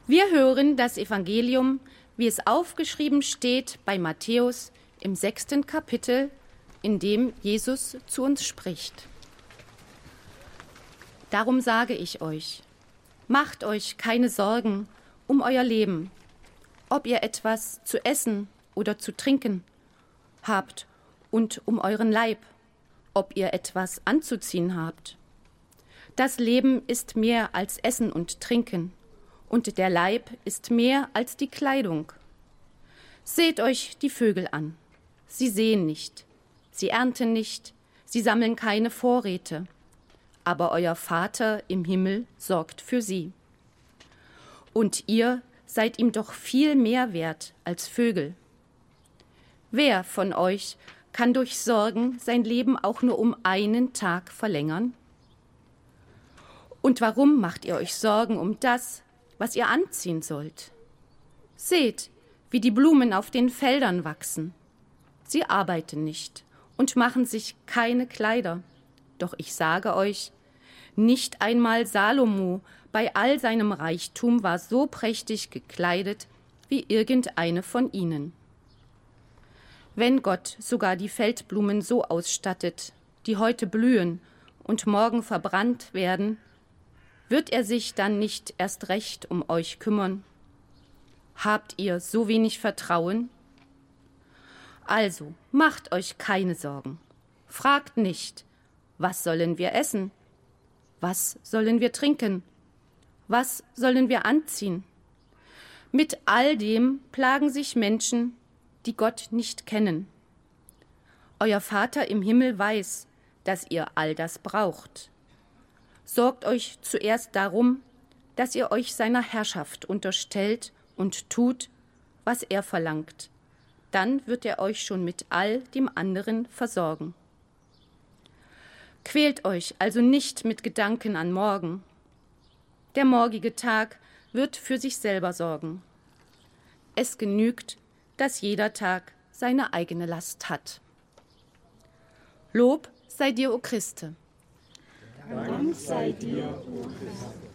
Wir hören das Evangelium, wie es aufgeschrieben steht bei Matthäus im 6. Kapitel, in dem Jesus zu uns spricht. Darum sage ich euch, macht euch keine Sorgen um euer Leben, ob ihr etwas zu essen oder zu trinken habt, und um euren Leib, ob ihr etwas anzuziehen habt. Das Leben ist mehr als Essen und Trinken, und der Leib ist mehr als die Kleidung. Seht euch die Vögel an. Sie säen nicht, sie ernten nicht, sie sammeln keine Vorräte. Aber euer Vater im Himmel sorgt für sie. Und ihr seid ihm doch viel mehr wert als Vögel. Wer von euch kann durch Sorgen sein Leben auch nur um einen Tag verlängern? Und warum macht ihr euch Sorgen um das, was ihr anziehen sollt? Seht, wie die Blumen auf den Feldern wachsen. Sie arbeiten nicht und machen sich keine Kleider. Doch ich sage euch, nicht einmal Salomo bei all seinem Reichtum war so prächtig gekleidet wie irgendeine von ihnen. Wenn Gott sogar die Feldblumen so ausstattet, die heute blühen und morgen verbrannt werden, wird er sich dann nicht erst recht um euch kümmern? Habt ihr so wenig Vertrauen? Also, macht euch keine Sorgen. Fragt nicht, was sollen wir essen? Was sollen wir trinken? Was sollen wir anziehen? Mit all dem plagen sich Menschen, die Gott nicht kennen. Euer Vater im Himmel weiß, dass ihr all das braucht. Sorgt euch zuerst darum, dass ihr euch seiner Herrschaft unterstellt und tut, was er verlangt. Dann wird er euch schon mit all dem anderen versorgen. Quält euch also nicht mit Gedanken an morgen. Der morgige Tag wird für sich selber sorgen. Es genügt, dass jeder Tag seine eigene Last hat. Lob sei dir, o Christe. Dank sei dir, o Christus.